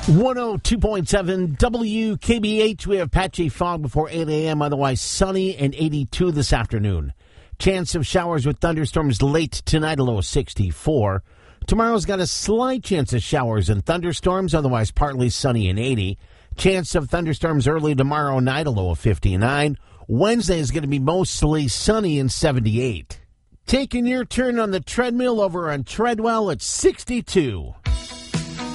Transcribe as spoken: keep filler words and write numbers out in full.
one oh two point seven W K B H. We have patchy fog before eight a.m., otherwise sunny and eighty-two this afternoon. Chance of showers with thunderstorms late tonight, a low of sixty-four. Tomorrow's got a slight chance of showers and thunderstorms, otherwise partly sunny and eighty. Chance of thunderstorms early tomorrow night, a low of fifty-nine. Wednesday is going to be mostly sunny and seventy-eight. Taking your turn on the treadmill over on Treadwell at sixty-two.